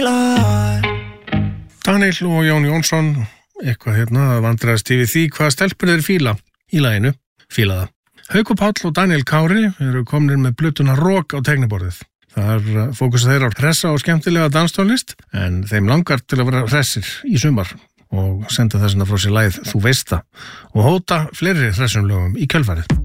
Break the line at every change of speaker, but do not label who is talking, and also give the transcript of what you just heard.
Daniel og Jón Jónsson eitthvað hérna að vandræðast yfir því hvað stelpur þeir fíla í laginu Fíla það. Haukur Páll og Daniel Kári eru komnir með plötuna Rock á tekniborðið. Þar fókusa þeir á hressa og skemmtilega danstónlist en þeim langar til að vera hressir í sumar og senda þessna frá sér lagið Þú veist það og hóta fleiri hressum lögum í kjölfarið.